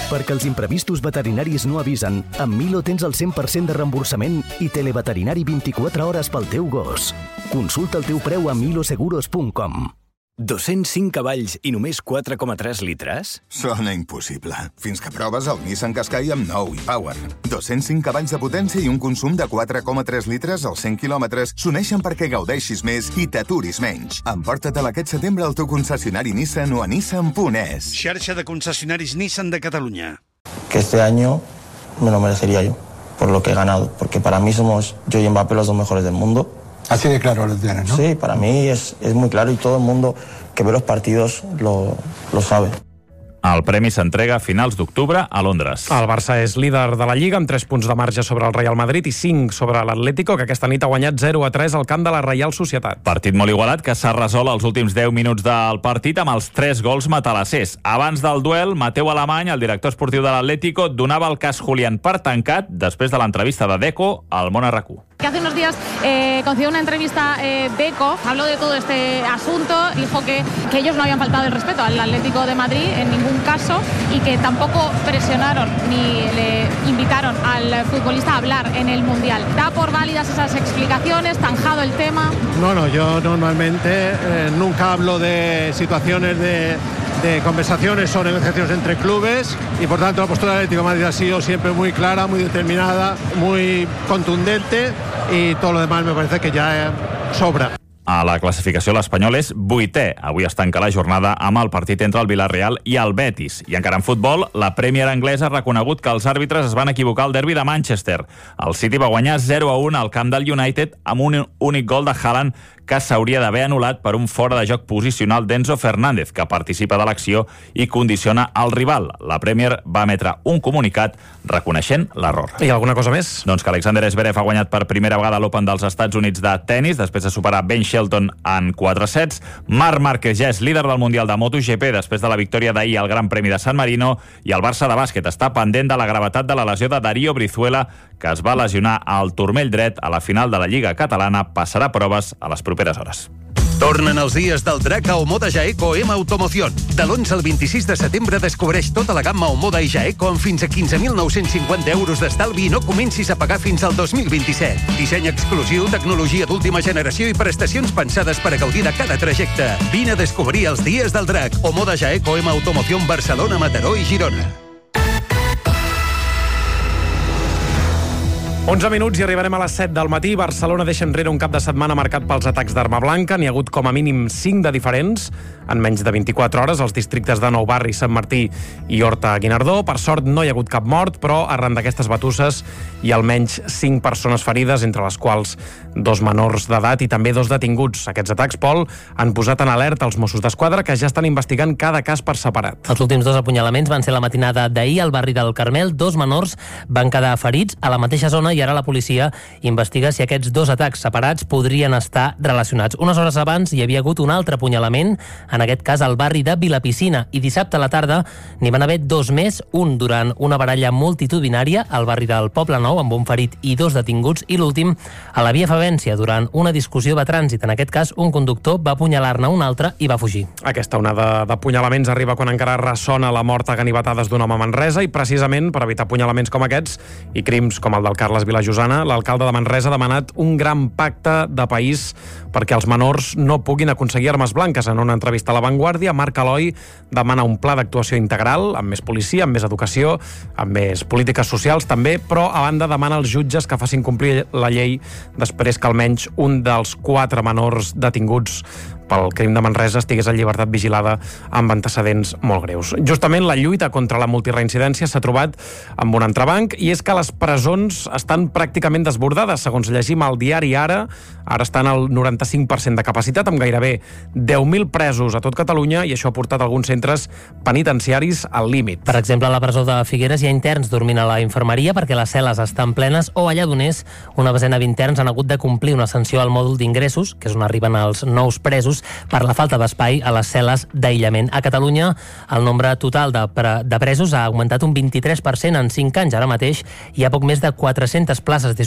Perquè els imprevistos veterinaris no avisen, amb Milo tens el 100% de reemborsament i televeterinari 24 hores pel teu gos. Consulta el teu preu a miloseguros.com. 205 cavalls i només 4,3 litres? Sona impossible. Fins que proves el Nissan Qashqai amb nou e-Power. 205 cavalls de potència i un consum de 4,3 litres als 100 quilòmetres s'uneixen perquè gaudeixis més i t'aturis menys. Emporta-te'l aquest setembre al teu concessionari Nissan o a nissan.es. Xarxa de concessionaris Nissan de Catalunya. Que este año me lo merecería yo, por lo que he ganado. Porque para mí somos yo y Mbappé los dos mejores del mundo. Así de claro lo tienes, ¿no? Sí, para mí es muy claro y todo el mundo que ve los partidos lo sabe. El premi s'entrega a finals d'octubre a Londres. El Barça és líder de la Lliga amb 3 punts de marge sobre el Real Madrid i 5 sobre l'Atlético, que aquesta nit ha guanyat 0-3 al camp de la Reial Societat. Partit molt igualat que s'ha resolt els últims 10 minuts del partit amb els 3 gols matalassers. Abans del duel, Mateu Alemany, el director esportiu de l'Atlético, donava el cas Julián per tancat després de l'entrevista de Deco al Món RQ. Que hace unos días concedió una entrevista Deco, habló de todo este asunto, dijo que ellos no habían faltado el respeto al Atlético de Madrid en ningún caso y que tampoco presionaron ni le invitaron al futbolista a hablar en el Mundial. ¿Da por válidas esas explicaciones? ¿Zanjado el tema? No, yo normalmente nunca hablo de situaciones de conversaciones o negociaciones entre clubes y por tanto la postura del Atlético de Madrid ha sido siempre muy clara, muy determinada, muy contundente y todo lo demás me parece que ya sobra. A la classificació l'Espanyol és 8è. Avui es tanca la jornada amb el partit entre el Villarreal i el Betis. I encara en futbol, la Premier anglesa ha reconegut que els àrbitres es van equivocar al derbi de Manchester. El City va guanyar 0-1 al camp del United amb un únic gol de Haaland que s'hauria d'haver anul·lat per un fora de joc posicional d'Enzo Fernández, que participa de l'acció i condiciona el rival. La Premier va emetre un comunicat reconeixent l'error. I alguna cosa més? Doncs que Alexander Zverev ha guanyat per primera vegada l'Open dels Estats Units de tennis, després de superar Ben Shelton en 4 sets. Marc Márquez ja és líder del Mundial de MotoGP després de la victòria d'ahir al Gran Premi de San Marino, i el Barça de bàsquet està pendent de la gravetat de la lesió de Darío Brizuela, que es va lesionar al turmell dret a la final de la Lliga Catalana. Passarà proves a les properes hores. Tornen els dies del drac a Omoda Jaeco M Automoción. De l'11 al 26 de setembre descobreix tota la gamma Omoda i Jaeco amb fins a 15.950 euros d'estalvi i no comencis a pagar fins al 2027. Disseny exclusiu, tecnologia d'última generació i prestacions pensades per a gaudir de cada trajecte. Vine a descobrir els dies del drac. Omoda Jaeco M Automoción Barcelona, Mataró i Girona. 11 minuts i arribarem a les 7 del matí. Barcelona deixa enrere un cap de setmana marcat pels atacs d'arma blanca. N'hi ha hagut com a mínim 5 de diferents en menys de 24 hores als districtes de Nou Barri, Sant Martí i Horta-Guinardó. Per sort no hi ha hagut cap mort, però arran d'aquestes batusses hi ha almenys 5 persones ferides, entre les quals 2 menors d'edat i també 2 detinguts. Aquests atacs, Pol, han posat en alerta els Mossos d'Esquadra, que ja estan investigant cada cas per separat. Els últims 2 apunyalaments van ser la matinada d'ahir al barri del Carmel. 2 menors van quedar ferits a la mateixa zona i ara la policia investiga si aquests 2 atacs separats podrien estar relacionats. Unes hores abans hi havia hagut un altre apunyalament, en aquest cas al barri de Vilapicina, i dissabte a la tarda n'hi van haver 2 més, un durant una baralla multitudinària al barri del Poble Nou amb un ferit i 2 detinguts, i l'últim a la via Favència durant una discussió de trànsit. En aquest cas un conductor va apunyalar-ne un altre i va fugir. Aquesta onada d'apunyalaments arriba quan encara ressona la mort a ganivetades d'un home a Manresa, i precisament per evitar apunyalaments com aquests i crims com el del Carles Vilajosana, l'alcalde de Manresa ha demanat un gran pacte de país perquè els menors no puguin aconseguir armes blanques. En una entrevista a La Vanguardia, Marc Aloi demana un pla d'actuació integral, amb més policia, amb més educació, amb més polítiques socials també, però a banda demana als jutges que facin complir la llei després que almenys un dels 4 menors detinguts pel crim de Manresa estigués en llibertat vigilada amb antecedents molt greus. Justament la lluita contra la multireincidència s'ha trobat amb un entrebanc, i és que les presons estan pràcticament desbordades. Segons llegim al diari Ara estan al 95% de capacitat, amb gairebé 10.000 presos a tot Catalunya, i això ha portat alguns centres penitenciaris al límit. Per exemple, a la presó de Figueres hi ha interns dormint a la infermeria perquè les cel·les estan plenes, o a Lledoners una desena d'interns han hagut de complir una sanció al mòdul d'ingressos, que és on arriben els nous presos, per la falta d'espai a les cel·les d'aïllament. A Catalunya, el nombre total de presos ha augmentat un 23% en 5 anys. Ara mateix hi ha poc més de 400 places